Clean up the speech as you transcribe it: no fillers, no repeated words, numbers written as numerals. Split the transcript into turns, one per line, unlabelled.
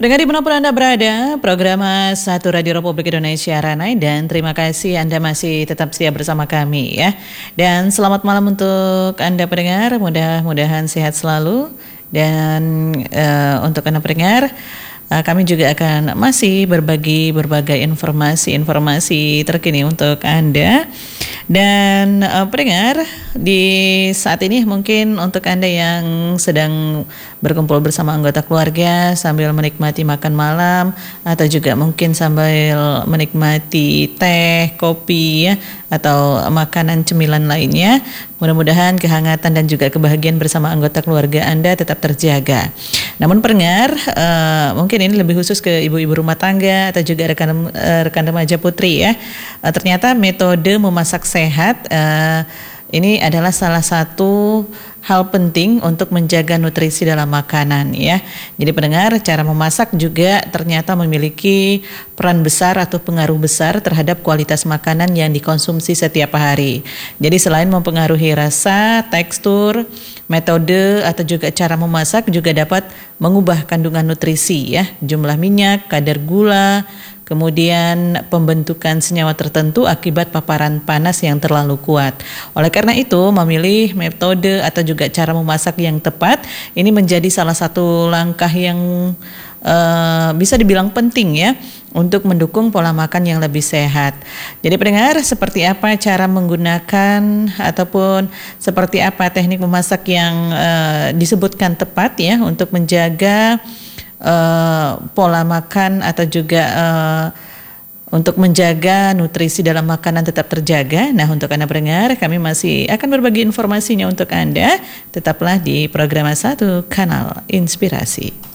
Pendengar dimanapun Anda berada, program Satu Radio Republik Indonesia Ranai, dan terima kasih Anda masih tetap setia bersama kami ya. Dan selamat malam untuk Anda pendengar, mudah-mudahan sehat selalu. Dan untuk Anda pendengar, kami juga akan masih berbagi berbagai informasi terkini untuk Anda. Dan pendengar, di saat ini mungkin untuk Anda yang sedang berkumpul bersama anggota keluarga sambil menikmati makan malam, atau juga mungkin sambil menikmati teh, kopi ya, atau makanan cemilan lainnya, mudah-mudahan kehangatan dan juga kebahagiaan bersama anggota keluarga Anda tetap terjaga. Namun pendengar, mungkin ini lebih khusus ke ibu-ibu rumah tangga atau juga rekan remaja putri ya. Ternyata metode memasak sehat ini adalah salah satu hal penting untuk menjaga nutrisi dalam makanan ya. Jadi pendengar, cara memasak juga ternyata memiliki peran besar atau pengaruh besar terhadap kualitas makanan yang dikonsumsi setiap hari. Jadi selain mempengaruhi rasa, tekstur, metode atau juga cara memasak juga dapat mengubah kandungan nutrisi ya, jumlah minyak, kadar gula, kemudian pembentukan senyawa tertentu akibat paparan panas yang terlalu kuat. Oleh karena itu, memilih metode atau juga cara memasak yang tepat ini menjadi salah satu langkah yang bisa dibilang penting ya untuk mendukung pola makan yang lebih sehat. Jadi pendengar, seperti apa cara menggunakan ataupun seperti apa teknik memasak yang disebutkan tepat ya untuk menjaga pola makan atau juga untuk menjaga nutrisi dalam makanan tetap terjaga. Nah, untuk Anda pendengar, kami masih akan berbagi informasinya untuk Anda. Tetaplah di program Satu Kanal Inspirasi.